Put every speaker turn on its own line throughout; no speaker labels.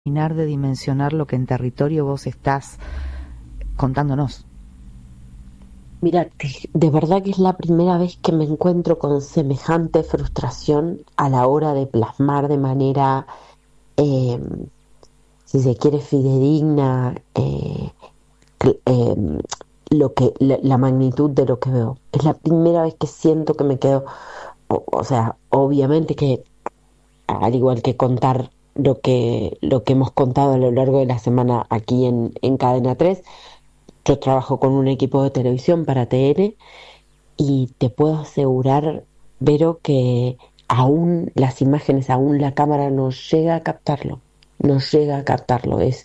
terminar de dimensionar lo que en territorio vos estás contándonos.
Mira, de verdad que es la primera vez que me encuentro con semejante frustración a la hora de plasmar de manera, eh, si se quiere, fidedigna, la magnitud de lo que veo. Es la primera vez que siento que me quedo, o sea, obviamente que al igual que contar lo que hemos contado a lo largo de la semana aquí en Cadena 3. Yo trabajo con un equipo de televisión para TN y te puedo asegurar, Vero, que aún las imágenes, aún la cámara no llega a captarlo. No llega a captarlo. Es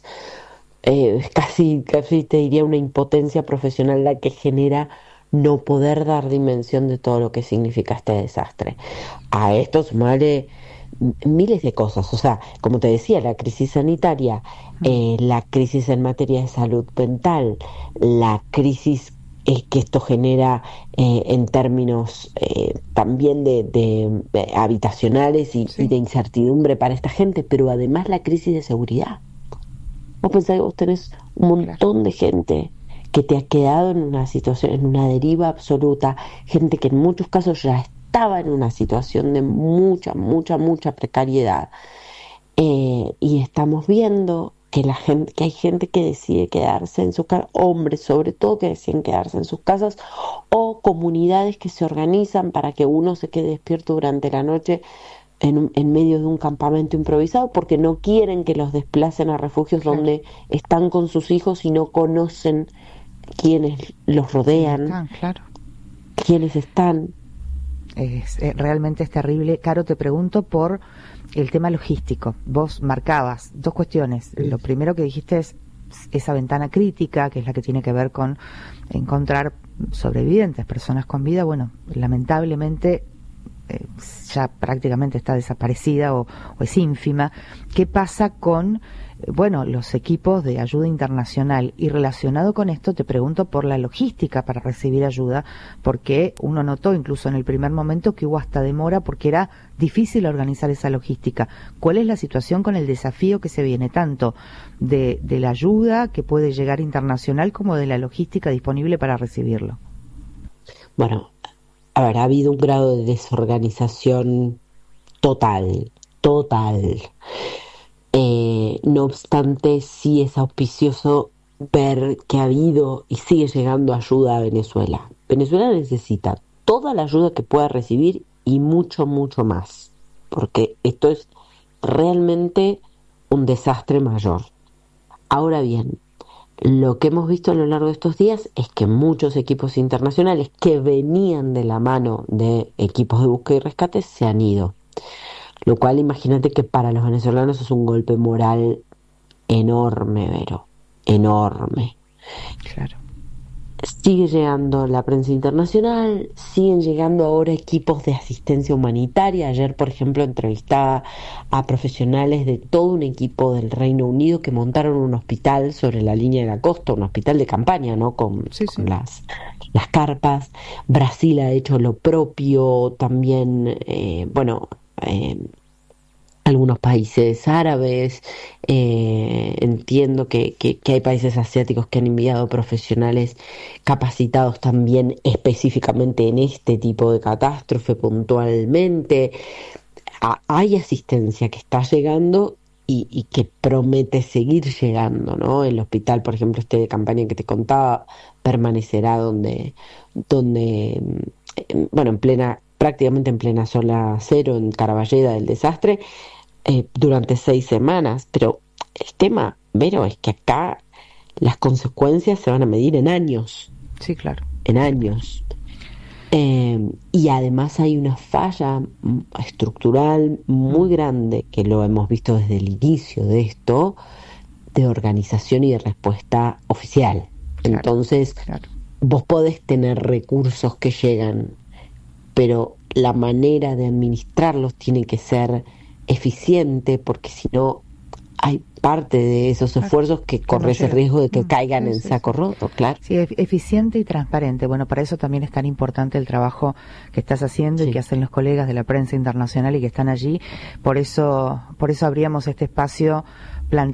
casi te diría una impotencia profesional la que genera no poder dar dimensión de todo lo que significa este desastre. A esto sumarle miles de cosas, o sea, como te decía, la crisis sanitaria, la crisis en materia de salud mental, la crisis que esto genera en términos también de habitacionales y de incertidumbre para esta gente, pero además la crisis de seguridad. Vos pensás que vos tenés un montón de gente que te ha quedado en una situación, en una deriva absoluta, gente que en muchos casos ya estaba en una situación de mucha precariedad. Y estamos viendo que que hay gente que decide quedarse en sus casas, hombres sobre todo que deciden quedarse en sus casas, o comunidades que se organizan para que uno se quede despierto durante la noche en medio de un campamento improvisado porque no quieren que los desplacen a refugios donde están con sus hijos y no conocen quiénes los rodean, quiénes están.
Realmente es terrible. Caro, te pregunto por el tema logístico. Vos marcabas dos cuestiones. Lo primero que dijiste es esa ventana crítica, que es la que tiene que ver con encontrar sobrevivientes, personas con vida. Bueno, lamentablemente ya prácticamente está desaparecida o es ínfima. ¿Qué pasa con los equipos de ayuda internacional? Y relacionado con esto te pregunto por la logística para recibir ayuda, porque uno notó incluso en el primer momento que hubo hasta demora porque era difícil organizar esa logística. ¿Cuál es la situación con el desafío que se viene tanto de la ayuda que puede llegar internacional como de la logística disponible para recibirlo?
Bueno, a ver, ha habido un grado de desorganización total. No obstante, sí es auspicioso ver que ha habido y sigue llegando ayuda a Venezuela. Venezuela necesita toda la ayuda que pueda recibir y mucho más, porque esto es realmente un desastre mayor. Ahora bien, lo que hemos visto a lo largo de estos días es que muchos equipos internacionales que venían de la mano de equipos de búsqueda y rescate se han ido. Lo cual, imagínate que para los venezolanos es un golpe moral enorme, Vero. Enorme.
Claro.
Sigue llegando la prensa internacional, siguen llegando ahora equipos de asistencia humanitaria. Ayer, por ejemplo, entrevistaba a profesionales de todo un equipo del Reino Unido que montaron un hospital sobre la línea de la costa, un hospital de campaña, ¿no? Con las carpas. Brasil ha hecho lo propio, también, algunos países árabes, entiendo que hay países asiáticos que han enviado profesionales capacitados también específicamente en este tipo de catástrofe puntualmente. Hay asistencia que está llegando y que promete seguir llegando, ¿no? El hospital, por ejemplo, este de campaña que te contaba, permanecerá prácticamente en plena zona cero en Caraballeda del desastre, durante 6 semanas, pero el tema, Vero, es que acá las consecuencias se van a medir en años.
Sí, claro.
En años. Y además hay una falla estructural muy grande, que lo hemos visto desde el inicio de esto, de organización y de respuesta oficial. Claro, entonces, vos podés tener recursos que llegan, pero la manera de administrarlos tiene que ser eficiente, porque si no hay parte de esos esfuerzos que corres el riesgo de que caigan en saco roto, claro.
Sí, eficiente y transparente. Bueno, para eso también es tan importante el trabajo que estás haciendo y que hacen los colegas de la prensa internacional y que están allí. Por eso abríamos este espacio